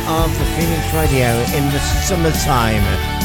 of the Phoenix Radio in the summertime.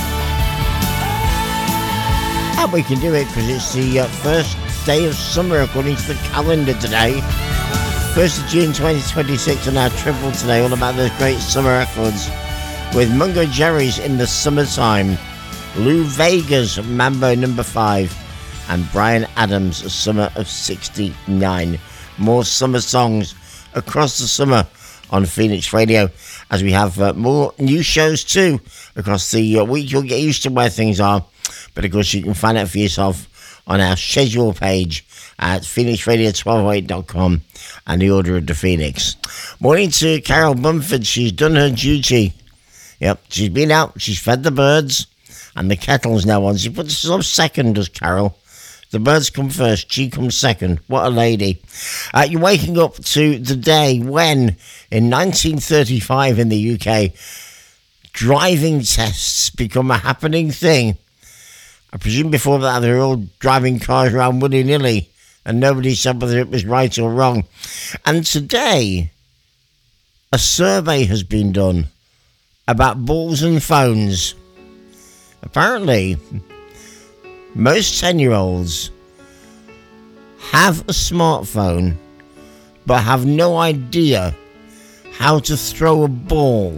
And we can do it because it's the first day of summer according to the calendar today. 1st of June 2026 on our triple today, all about those great summer records with Mungo Jerry's In the Summertime, Lou Vega's Mambo No. 5 and Bryan Adams' Summer of 69. More summer songs across the summer on Phoenix Radio, as we have more new shows too across the week. You'll get used to where things are, but of course you can find out for yourself on our schedule page at phoenixradio1208.com and the Order of the Phoenix. Morning to Carol Bumford. She's done her duty. Yep, she's been out, she's fed the birds, and the kettle's now on. She puts herself second, does Carol. The birds come first, she comes second. What a lady. You're waking up to the day when, in 1935 in the UK, driving tests become a happening thing. I presume before that they were all driving cars around willy-nilly and nobody said whether it was right or wrong. And today, a survey has been done about balls and phones. Apparently, most 10-year-olds have a smartphone but have no idea how to throw a ball.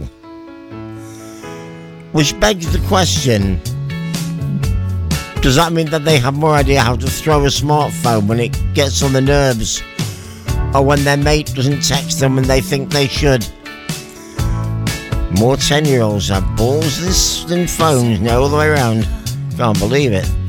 Which begs the question, does that mean that they have more idea how to throw a smartphone when it gets on the nerves, or when their mate doesn't text them when they think they should? More 10-year-olds have balls than phones now, all the way around. Can't believe it.